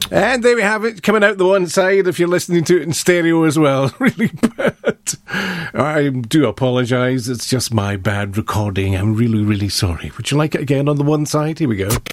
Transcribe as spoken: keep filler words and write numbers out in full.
And there we have it, coming out the one side if you're listening to it in stereo as well. Really bad. I do apologise. It's just my bad recording. I'm really, really sorry. Would you like it again on the one side? Here we go.